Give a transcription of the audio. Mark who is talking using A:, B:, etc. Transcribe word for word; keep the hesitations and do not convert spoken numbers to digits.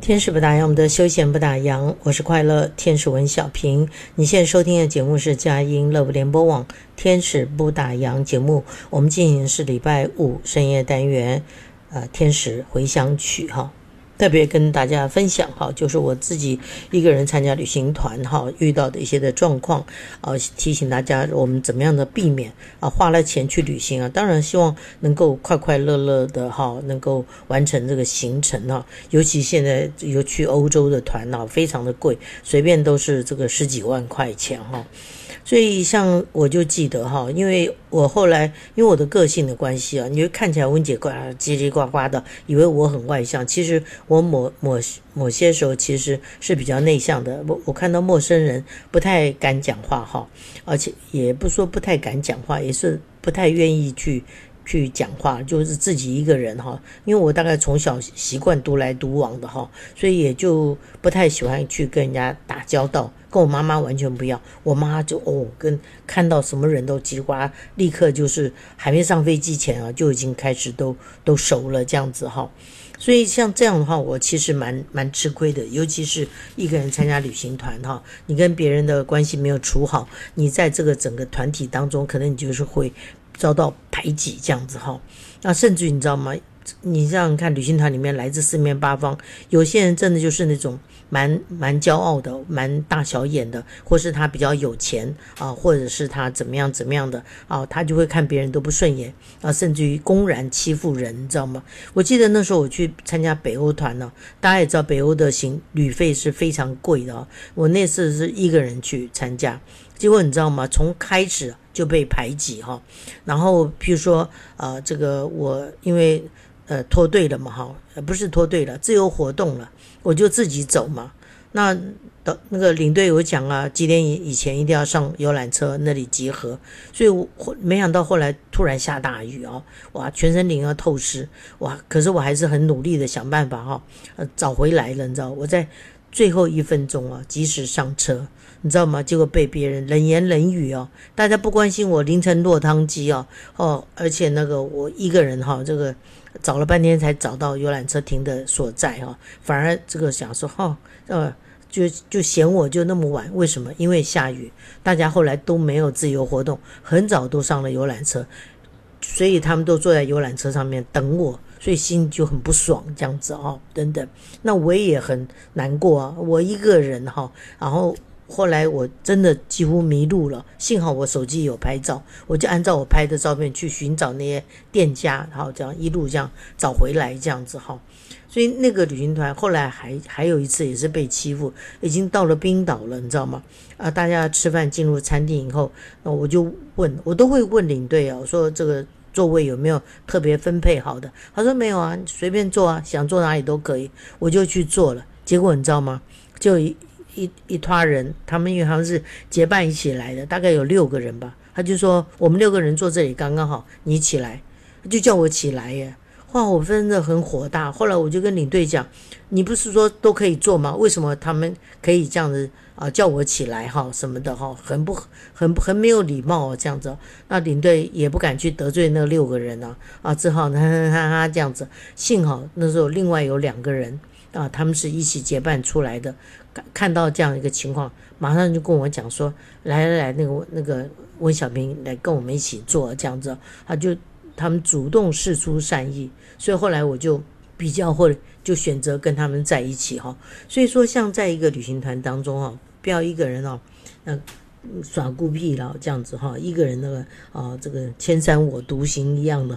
A: 天使不打烊，我们的休闲不打烊，我是快乐天使文小平。你现在收听的节目是佳音乐联播网天使不打烊节目，我们进行的是礼拜五深夜单元，呃，天使回响曲哈。特别跟大家分享哈，就是我自己一个人参加旅行团哈遇到的一些的状况啊，提醒大家我们怎么样的避免啊花了钱去旅行啊，当然希望能够快快乐乐的哈，能够完成这个行程哈。尤其现在有去欧洲的团啊，非常的贵，随便都是这个十几万块钱哈。所以像我就记得哈，因为我后来因为我的个性的关系啊，你会看起来温姐呱叽叽呱呱的，以为我很外向，其实我某某某些时候其实是比较内向的。我我看到陌生人不太敢讲话哈，而且也不说不太敢讲话，也是不太愿意去去讲话，就是自己一个人哈。因为我大概从小习惯独来独往的哈，所以也就不太喜欢去跟人家打交道。跟我妈妈完全不一样，我妈就哦，跟看到什么人都叽呱，立刻就是还没上飞机前啊，就已经开始都都熟了这样子哈。所以像这样的话，我其实蛮蛮吃亏的，尤其是一个人参加旅行团哈，你跟别人的关系没有处好，你在这个整个团体当中，可能你就是会遭到排挤这样子哈。那甚至于你知道吗？你这样看，旅行团里面来自四面八方，有些人真的就是那种蛮蛮骄傲的，蛮大小眼的，或是他比较有钱啊，或者是他怎么样怎么样的啊，他就会看别人都不顺眼啊，甚至于公然欺负人，你知道吗？我记得那时候我去参加北欧团呢，大家也知道北欧的行旅费是非常贵的啊，我那次是一个人去参加，结果你知道吗？从开始就被排挤哈，然后譬如说呃，这个我因为呃，脱队了嘛，哈，不是脱队了，自由活动了，我就自己走嘛。那的那个领队有讲啊，几点以前一定要上游览车那里集合，所以我没想到后来突然下大雨啊，哇，全身淋要透湿，哇，可是我还是很努力的想办法哈，呃，找回来了，你知道，我在最后一分钟啊，及时上车。你知道吗？结果被别人冷言冷语哦，大家不关心我凌晨落汤鸡哦，哦，而且那个我一个人哈，这个找了半天才找到游览车停的所在哈，反而这个想说哈，呃，就就嫌我就那么晚，为什么？因为下雨，大家后来都没有自由活动，很早都上了游览车，所以他们都坐在游览车上面等我。所以心就很不爽这样子哦，等等，那我也很难过啊，我一个人哈，然后后来我真的几乎迷路了，幸好我手机有拍照，我就按照我拍的照片去寻找那些店家，然后这样一路这样找回来这样子哈。所以那个旅行团后来还还有一次也是被欺负，已经到了冰岛了，你知道吗？啊，大家吃饭进入餐厅以后，我就问，我都会问领队啊，我说这个座位有没有特别分配好的？他说没有啊，随便坐啊，想坐哪里都可以，我就去坐了。结果你知道吗？就一一一团人，他们因为他们是结伴一起来的，大概有六个人吧。他就说我们六个人坐这里刚刚好，你起来，就叫我起来耶。哇，我真的很火大。后来我就跟领队讲，你不是说都可以坐吗？为什么他们可以这样子啊叫我起来哈什么的哈，很不很很没有礼貌这样子。那领队也不敢去得罪那六个人啊啊，只好哈哈哈哈这样子。幸好那时候另外有两个人啊，他们是一起结伴出来的，看到这样一个情况，马上就跟我讲说，来来来，那个那个温小平来跟我们一起坐这样子，他就。他们主动释出善意，所以后来我就比较或者就选择跟他们在一起哈。所以说，像在一个旅行团当中哈，不要一个人哦，嗯、呃，耍孤僻了这样子哈，一个人那个啊、呃，这个千山我独行一样的